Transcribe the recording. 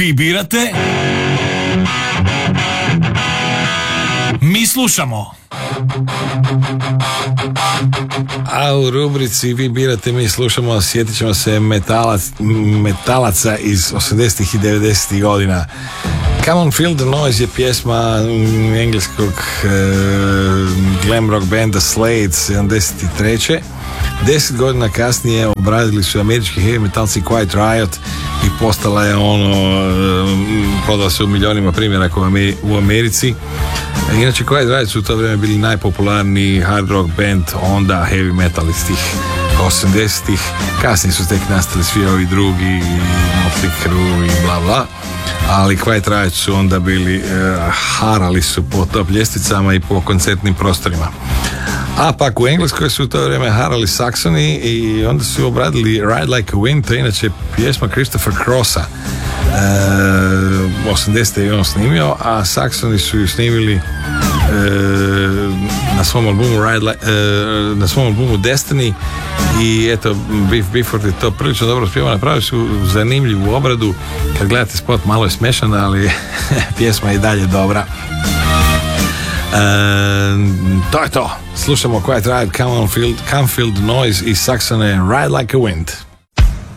Vi birate, mi slušamo. A u rubrici Vi birate, mi slušamo, sjetit ćemo se metalaca iz 80. i 90. godina. Come on Feel the Noise je pjesma engleskog glam rock benda Slade 73. 10 godina kasnije obradili su američki heavy metalci Quiet Riot i postala je prodala se u milionima primjeraka u Americi. Inače, Quiet Riot su u to vrijeme bili najpopularniji hard rock band, onda heavy metal iz tih 80-ih. Kasnije su tek nastali svi ovi drugi, Motley Crue i bla bla. Ali Quiet Riot su onda bili, harali su po top ljestvicama i po koncertnim prostorima. A pak u Engleskoj su u to vrijeme harali Saxoni i onda su obradili Ride Like a Wind, to je inače pjesma Christopher Crossa. 80. je on snimio, a Saxoni su ju snimili na svom albumu Destiny i eto, Beef Bifford je to prilično dobro spjevao, napravili su zanimljivu obradu. Kad gledate spot, malo je smešan, ali pjesma je i dalje dobra. To je to. Slušamo Quiet Riot, Come Feel the Noise i Saxone Ride Like a Wind.